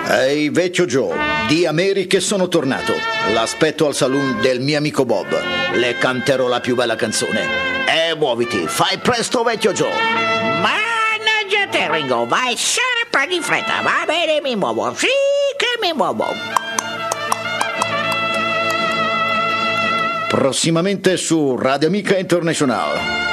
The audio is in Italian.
Ehi, vecchio Joe, di Ameri che sono tornato. L'aspetto al saloon del mio amico Bob. Le canterò la più bella canzone. E muoviti, fai presto, vecchio Joe. Mannaggia te, Ringo, vai sempre di fretta. Va bene, mi muovo. Sì che mi muovo. Prossimamente su Radio Amica International.